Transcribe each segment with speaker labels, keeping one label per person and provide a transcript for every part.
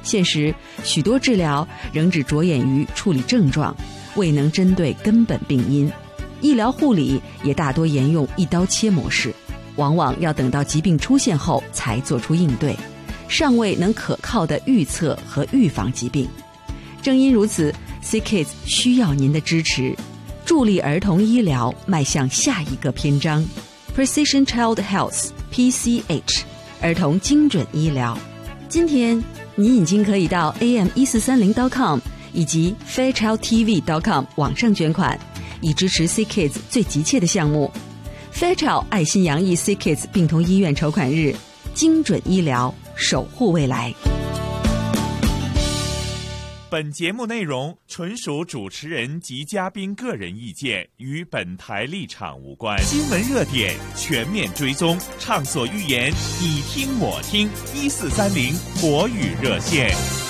Speaker 1: 现时许多治疗仍只着眼于处理症状，未能针对根本病因。医疗护理也大多沿用一刀切模式，往往要等到疾病出现后才做出应对，尚未能可靠地预测和预防疾病。正因如此， SickKids 需要您的支持，助力儿童医疗迈向下一个篇章。 Precision Child Health PCH 儿童精准医疗。今天你已经可以到 am1430.com 以及 fairchildtv.com 网上捐款，以支持 SickKids 最急切的项目。 Fairchild 爱心洋溢 SickKids 病童医院筹款日，精准医疗，守护未来。
Speaker 2: 本节目内容纯属主持人及嘉宾个人意见，与本台立场无关。新闻热点全面追踪，畅所欲言，你听我听。1430国语热线。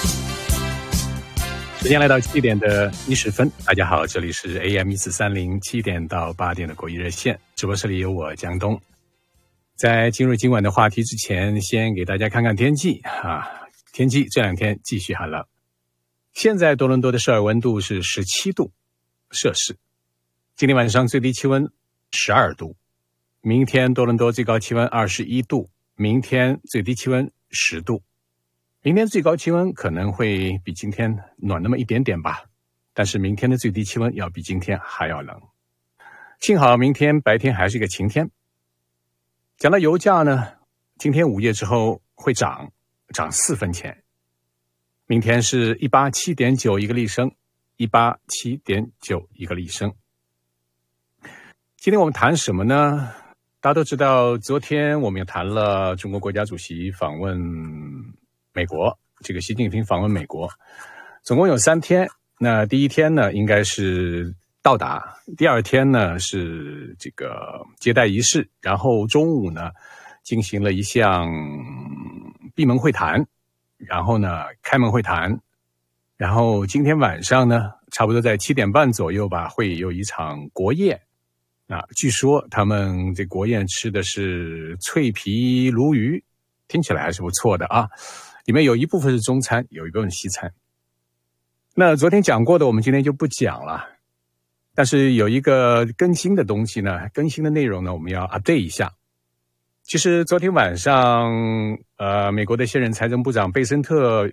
Speaker 3: 时间来到7点的10分，大家好，这里是 AM1430 7点到8点的国语热线，直播室里有我江东。在进入今晚的话题之前，先给大家看看天气天气这两天继续寒冷。现在多伦多的摄氏温度是17度摄氏，今天晚上最低气温12度，明天多伦多最高气温21度，明天最低气温10度。明天最高气温可能会比今天暖那么一点点吧，但是明天的最低气温要比今天还要冷。幸好明天白天还是一个晴天。讲到油价呢，今天午夜之后会涨4分钱。明天是 187.9 一个立升 187.9 一个立升。今天我们谈什么呢？大家都知道，昨天我们也谈了中国国家主席访问美国，这个习近平访问美国总共有3天。那第一天呢应该是到达，第二天呢是这个接待仪式，然后中午呢进行了一项闭门会谈，然后呢开门会谈，然后今天晚上呢差不多在7点半左右吧，会有一场国宴。据说他们这国宴吃的是脆皮鲈鱼，听起来还是不错的啊。里面有一部分是中餐，有一部分是西餐。那昨天讲过的我们今天就不讲了，但是有一个更新的东西呢，更新的内容呢我们要 update 一下。其实昨天晚上美国的现任财政部长贝森特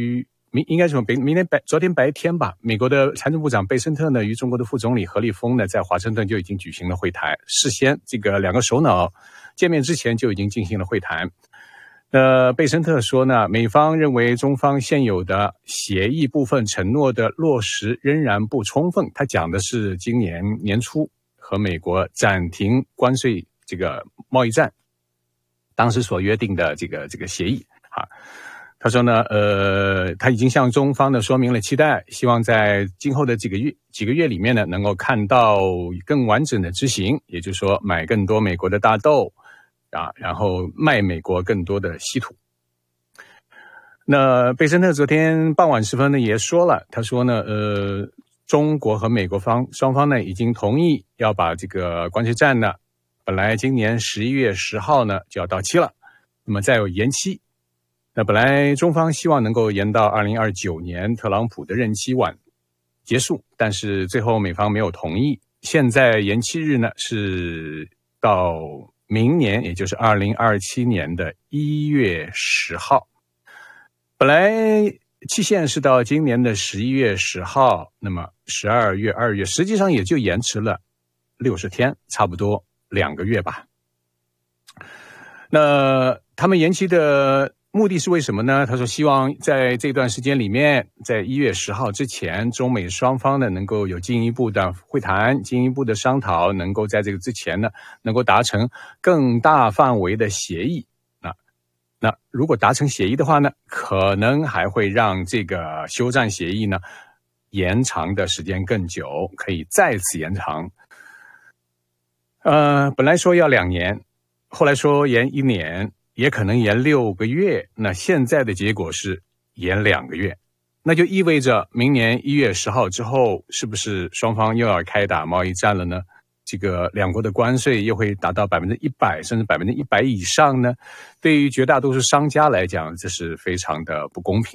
Speaker 3: 昨天白天吧，美国的财政部长贝森特呢与中国的副总理何立峰呢在华盛顿就已经举行了会谈，事先这个两个首脑见面之前就已经进行了会谈。贝森特说呢，美方认为中方现有的协议部分承诺的落实仍然不充分。他讲的是今年年初和美国暂停关税这个贸易战当时所约定的这个协议他说呢他已经向中方呢说明了期待，希望在今后的几个月里面呢能够看到更完整的执行，也就是说买更多美国的大豆然后卖美国更多的稀土。那贝森特昨天傍晚时分呢也说了，他说呢中国和美国双方呢已经同意要把这个关税战呢，本来今年11月10号呢就要到期了，那么再有延期。那本来中方希望能够延到2029年特朗普的任期晚结束，但是最后美方没有同意，现在延期日呢是到明年，也就是2027年的1月10号。本来期限是到今年的11月10号，那么12月、2月，实际上也就延迟了60天，差不多2个月吧。那他们延期的目的是为什么呢？他说希望在这段时间里面，在1月10号之前，中美双方呢能够有进一步的会谈，进一步的商讨，能够在这个之前呢能够达成更大范围的协议。那如果达成协议的话呢，可能还会让这个休战协议呢延长的时间更久，可以再次延长。本来说要2年，后来说延1年，也可能延6个月，那现在的结果是延2个月，那就意味着明年1月10号之后，是不是双方又要开打贸易战了呢？这个两国的关税又会达到100%甚至100%以上呢？对于绝大多数商家来讲，这是非常的不公平。